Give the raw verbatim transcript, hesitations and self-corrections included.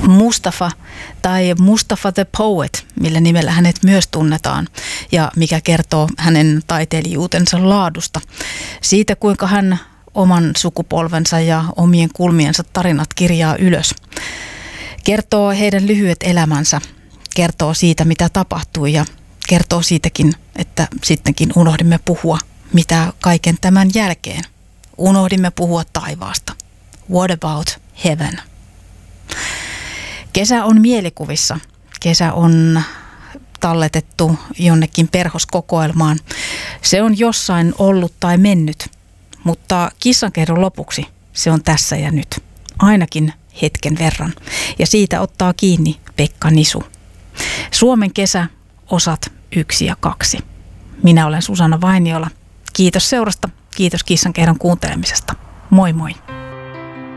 Mustafa tai Mustafa the Poet, millä nimellä hänet myös tunnetaan ja mikä kertoo hänen taiteilijuutensa laadusta. Siitä, kuinka hän oman sukupolvensa ja omien kulmiensa tarinat kirjaa ylös. Kertoo heidän lyhyet elämänsä, kertoo siitä, mitä tapahtui ja kertoo siitäkin, että sittenkin unohdimme puhua, mitä kaiken tämän jälkeen. Unohdimme puhua taivaasta. What about heaven? Kesä on mielikuvissa. Kesä on talletettu jonnekin perhoskokoelmaan. Se on jossain ollut tai mennyt, mutta kissankerron lopuksi se on tässä ja nyt. Ainakin hetken verran. Ja siitä ottaa kiinni Pekka Nisu. Suomen kesä, osat yksi ja kaksi. Minä olen Susanna Vainiola. Kiitos seurasta. Kiitos kissankerron kuuntelemisesta. Moi moi.